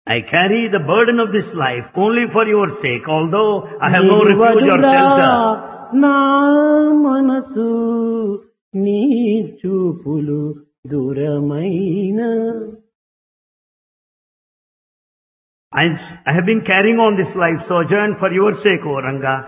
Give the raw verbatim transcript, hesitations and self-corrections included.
I carry the burden of this life only for your sake, although I have no refuge or నిలువదురా shelter. నా మనసు నీ చూపులు దూరమైన I, I have been carrying on this life sojourn for your sake, O Ranga.